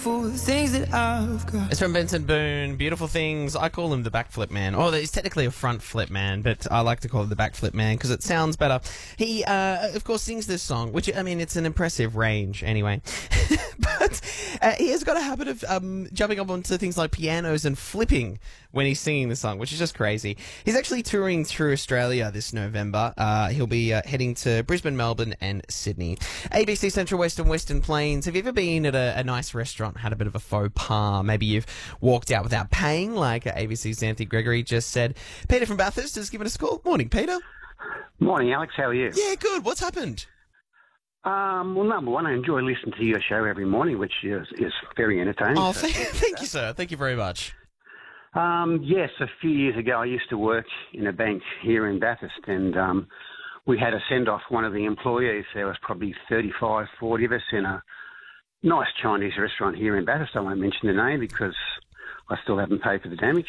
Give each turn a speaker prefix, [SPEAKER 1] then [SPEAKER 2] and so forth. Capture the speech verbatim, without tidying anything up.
[SPEAKER 1] For the things that I've got.
[SPEAKER 2] It's from Benson Boone. Beautiful Things. I call him the backflip man. Oh, he's technically a front flip man, but I like to call him the backflip man because it sounds better. He, uh, of course, sings this song, which, I mean, it's an impressive range anyway. But uh, he has got a habit of um, jumping up onto things like pianos and flipping when he's singing the song, which is just crazy. He's actually touring through Australia this November. Uh, he'll be uh, heading to Brisbane, Melbourne and Sydney. A B C Central West and Western Plains. Have you ever been at a, a nice restaurant, had a bit of a faux pas? Maybe you've walked out without paying, like A B C's Anthony Gregory just said. Peter from Bathurst has given us a call. Morning, Peter.
[SPEAKER 3] Morning, Alex. How are you?
[SPEAKER 2] Yeah, good. What's happened?
[SPEAKER 3] Um, well, number one, I enjoy listening to your show every morning, which is, is very entertaining.
[SPEAKER 2] Oh,
[SPEAKER 3] so
[SPEAKER 2] thank, thank you, sir. Thank you very much.
[SPEAKER 3] Um, yes, a few years ago, I used to work in a bank here in Bathurst, and um, we had a send-off. One of the employees, there was probably thirty-five, forty of us in a nice Chinese restaurant here in Bathurst. I won't mention the name because I still haven't paid for the damage.